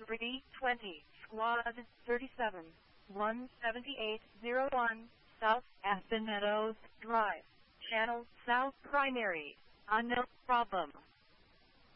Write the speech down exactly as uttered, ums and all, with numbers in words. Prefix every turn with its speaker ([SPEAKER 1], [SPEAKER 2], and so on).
[SPEAKER 1] Liberty twenty, Squad thirty-seven, one seventy-eight oh one, South Aspen Meadows Drive, Channel South Primary. Unknown problem.